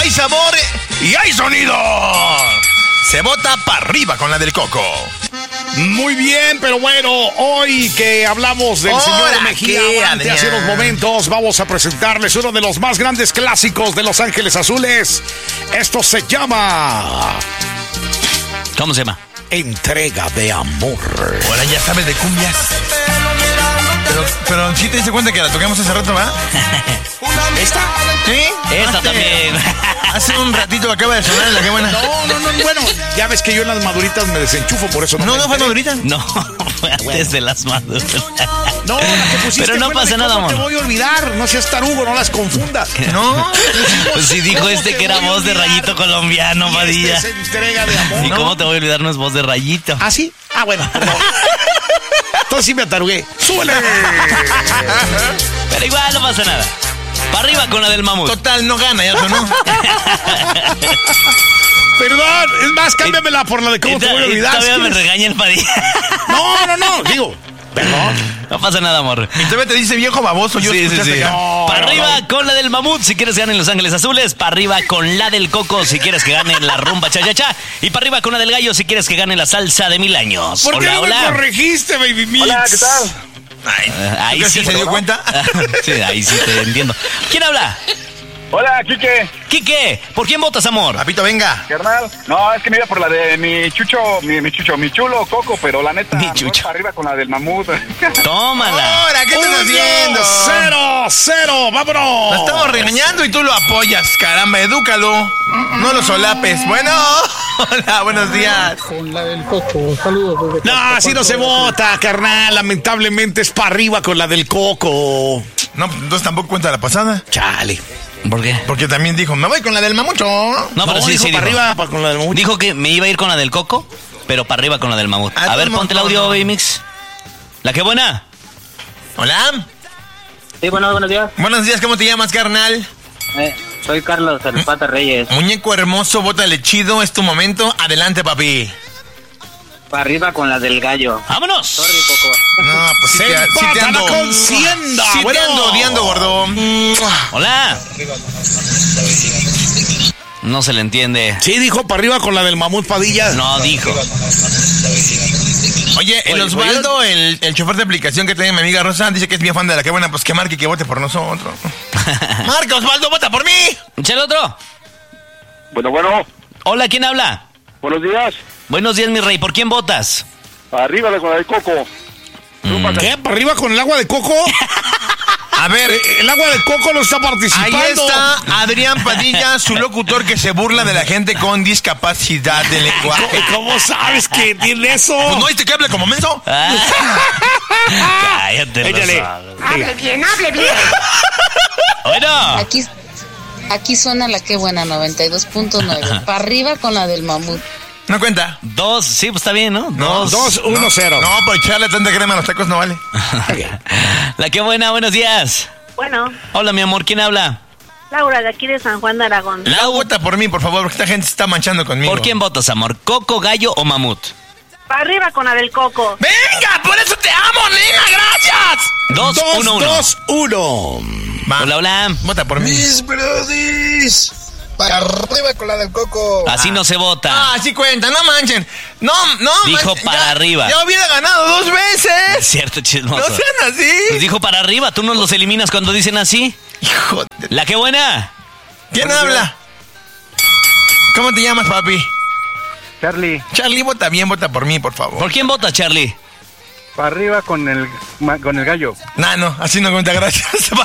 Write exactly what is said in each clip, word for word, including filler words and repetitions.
hay sabor y hay sonido. Se vota para arriba con la del Coco. Muy bien, pero bueno, hoy que hablamos del señor Mejía Barón, hace unos momentos vamos a presentarles uno de los más grandes clásicos de Los Ángeles Azules. Esto se llama... ¿Cómo se llama? Entrega de amor. Ahora ya sabes de cumbias. Pero, pero sí te diste cuenta que la tocamos hace rato, ¿va? ¿Esta? ¿Sí? Esta hace, también. Hace un ratito acaba de sonar en la que buena. No, no, no, bueno, ya ves que yo en las maduritas me desenchufo, por eso no. No, me no fue enteré. madurita. No, fue antes Bueno. de las maduras. No, la que pusiste Pero no fue la pasa de nada, cómo amor. te voy a olvidar, no seas tarugo, no las confundas. No. Pues si dijo ¿Cómo este te que era voy a voz de olvidar? rayito colombiano, Y Padilla. este es entrega de amor. ¿Y ¿No? cómo te voy a olvidar? No es voz de rayito. ¿Ah, sí? Ah, bueno, perdón. Entonces sí me atarugué. ¡Súbele! Pero igual no pasa nada. Para arriba con la del mamut. Total, no gana, ya sonó. Perdón, es más, cámbiamela por la de cómo Y te voy a to- y olvidar. Todavía si me quieres. regaña el Padilla. No, no, no, digo, perdón. No pasa nada, amor. Y todavía te dice viejo baboso. Yo Sí, sí, escuchaste sí. acá. No, Para no, arriba no. con la del mamut si quieres que gane Los Ángeles Azules. Para arriba con la del Coco si quieres que gane la rumba cha-cha-cha. Y para arriba con la del gallo si quieres que gane la salsa de mil años. ¿Por qué Hola, no me hola. corregiste, baby Mix? Hola, ¿qué tal? Ay, Eh, ¿tú ahí crees sí. que se dio cuenta? Sí, ahí sí te entiendo. ¿Quién habla? Hola, Quique, Quique, ¿por quién votas, amor? Papito, venga. carnal. No, es que me iba por la de mi chucho, mi, mi chucho, mi chulo Coco, pero la neta, Mi me voy chucho. para arriba con la del mamut. Tómala. Ahora, ¿qué estás Uno, haciendo? Cero, cero, vámonos. Lo estamos regañando y tú lo apoyas, caramba, edúcalo. No lo solapes. Bueno, hola, buenos días. Con la del Coco, saludos desde No, así no se vota, carnal. Lamentablemente es para arriba con la del Coco. No, entonces tampoco cuenta la pasada. Chale. ¿Por qué? Porque también dijo, me voy con la del mamucho. No, pero sí, dijo sí. para dijo. arriba pa- con la del mamut. Dijo que me iba a ir con la del Coco, pero para arriba con la del mamut. Ah, A ver, no, ponte el no, audio, no. baby mix. ¿La que buena? Hola. Sí, bueno, buenos días. Buenos días, ¿cómo te llamas, carnal? Eh, soy Carlos, el Pata Reyes. Muñeco hermoso, bótale chido, es tu momento. Adelante, papi. Para arriba con la del gallo. ¡Vámonos! Sorry, Coco. No, pues sí Se te, sí te empatan ando... a contienda. Sí te Bueno. ando odiando, gordo. Hola. No se le entiende. Sí, dijo para arriba con la del mamut Padilla. No dijo. Oye, el Oye, Osvaldo, el, el chofer de aplicación que tiene mi amiga Rosa, dice que es bien fan de la que buena, pues que marque y que vote por nosotros. Marca, Osvaldo, vota por mí. Echa el otro. Bueno, bueno, Hola, ¿quién habla? buenos días. Buenos días, mi rey. ¿Por quién votas? Arriba de con la del Coco. ¿Qué? ¿Para arriba con el agua de coco? A ver, El agua de coco no está participando. ahí está Adrián Padilla, su locutor que se burla de la gente con discapacidad de lenguaje. ¿Cómo sabes que tiene eso? Pues no viste que hable como menso. Ah. Cállate, Échale. Rosa. Hable bien, hable bien. Bueno. Aquí, aquí suena la que buena, noventa y dos punto nueve. Para arriba con la del mamut. No cuenta. Dos. Sí, pues está bien, ¿no? No, Dos. Dos, uno, no, cero. No, por echarle tanta crema a los tacos no vale. La que buena. Buenos días. Bueno, Hola, mi amor. ¿Quién habla? Laura, de aquí de San Juan de Aragón. La vota por mí, por favor, porque esta gente se está manchando conmigo. ¿Por quién votas, amor? ¿Coco, gallo o mamut? Para arriba con la del Coco. ¡Venga! ¡Por eso te amo, nena! ¡Gracias! Dos, Dos, uno, uno. dos, uno. Va, Hola, hola. vota por mí. Mis brodis, para arriba con la del Coco. Así no se vota. Ah, sí cuenta, no manchen. No, no Dijo manchen. para Ya- arriba. Ya hubiera ganado dos Es veces. cierto, No chismoso. sean así. Pues dijo para arriba. ¿Tú nos los eliminas cuando dicen así? Hijo de... La que buena. ¿Quién habla? ¿Cómo te llamas, papi? Charlie, Charlie, vota bien, vota por mí, por favor. ¿Por quién vota, Charlie? para arriba con el, con el gallo. No, no, así no cuenta, gracias.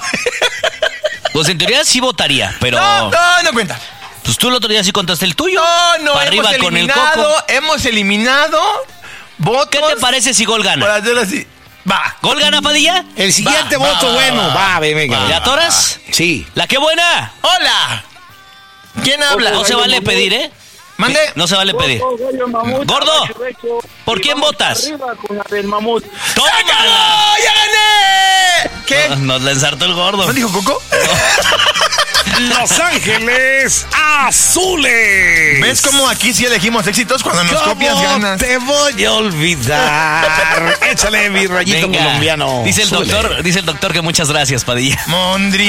Pues en teoría sí votaría, pero... No, no, no cuenta. Pues tú el otro día sí contaste el tuyo. No, no, Para hemos arriba con el eliminado, Coco. hemos eliminado votos. ¿Qué te parece si Gol gana? Para hacerlo así. Va. ¿Gol gana, Padilla? El siguiente Va, voto, va, bueno. va, Va, ve, venga. ¿Le atoras? Sí. La que buena. Hola. ¿Quién habla? No se vale pedir, ¿eh? Mande. No se vale pedir. Gordo, ¿por quién votas? Arriba con la del mamut. ¡Tómala! ¡Ya gané! ¿Qué? Nos la ensartó el gordo. ¿No dijo Coco? Los Ángeles Azules. ¿Ves cómo aquí sí elegimos éxitos cuando nos copias ¿Cómo ganas? te voy a olvidar? Échale mi rayito Venga. colombiano. Dice el Súbele. doctor, dice el doctor que muchas gracias, Padilla. Mondri.